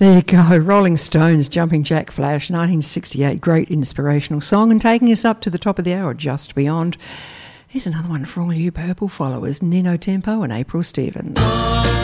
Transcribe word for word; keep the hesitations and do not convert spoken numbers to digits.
There you go, Rolling Stones, Jumping Jack Flash, nineteen sixty-eight, great inspirational song, and taking us up to the top of the hour, Just Beyond. Here's another one for all you Purple followers, Nino Tempo and April Stevens.